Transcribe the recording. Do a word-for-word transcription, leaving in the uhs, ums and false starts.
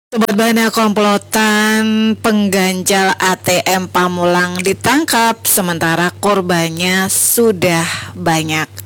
Sobat Bana, komplotan pengganjal A T M Pamulang ditangkap sementara korbannya sudah banyak.